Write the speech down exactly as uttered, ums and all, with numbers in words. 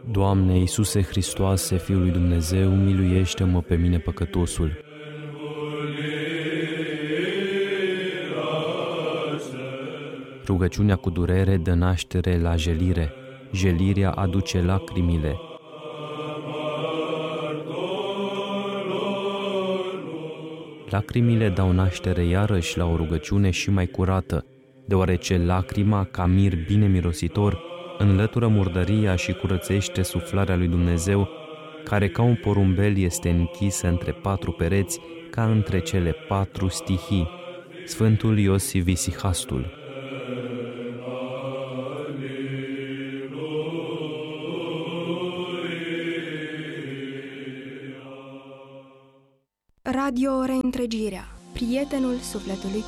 Doamne, Iisuse Hristoase, Fiul lui Dumnezeu, miluiește-mă pe mine păcătosul. Rugăciunea cu durere dă naștere la jelire. Jelirea aduce lacrimile. Lacrimile dau naștere iarăși la o rugăciune și mai curată, deoarece lacrima, ca mir bine mirositor, înlătură murdăria și curățește suflarea lui Dumnezeu, care ca un porumbel este închisă între patru pereți, ca între cele patru stihii. Sfântul Iosif Isihastul. Radio Reîntregirea, prietenul sufletului